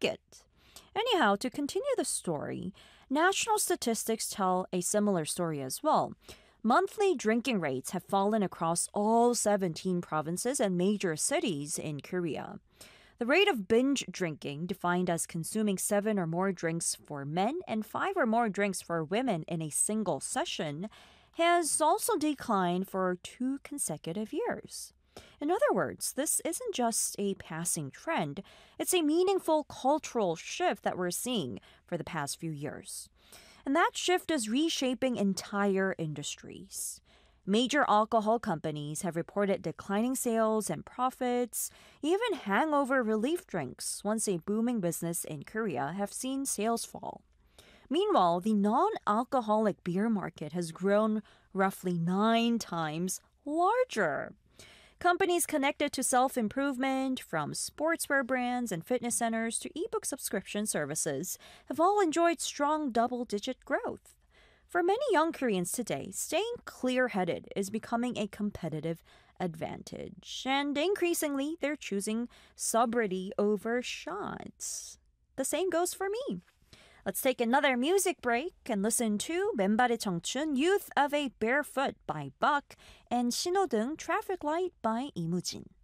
it. Anyhow, to continue the story, national statistics tell a similar story as well. Monthly drinking rates have fallen across all 17 provinces and major cities in Korea. The rate of binge drinking, defined as consuming 7 or more drinks for men and 5 or more drinks for women in a single session, has also declined for 2 consecutive years. In other words, this isn't just a passing trend, it's a meaningful cultural shift that we're seeing for the past few years. And that shift is reshaping entire industries. Major alcohol companies have reported declining sales and profits. Even hangover relief drinks, once a booming business in Korea, have seen sales fall. Meanwhile, the non-alcoholic beer market has grown roughly 9 times larger. Companies connected to self-improvement, from sportswear brands and fitness centers to ebook subscription services, have all enjoyed strong double-digit growth. For many young Koreans today, staying clear-headed is becoming a competitive advantage, and increasingly they're choosing sobriety over shots. The same goes for me. Let's take another music break and listen to 맨발의 청춘, Youth of a Barefoot by Buck, and 신호등 Traffic Light by 이무진.